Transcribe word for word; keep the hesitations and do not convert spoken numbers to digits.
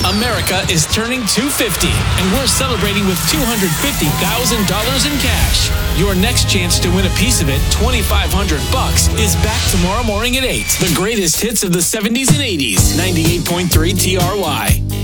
America is turning two hundred fifty, and we're celebrating with two hundred fifty thousand dollars in cash. Your next chance to win a piece of it, twenty-five hundred bucks, is back tomorrow morning at eight. The greatest hits of the seventies and eighties. ninety-eight point three T R Y.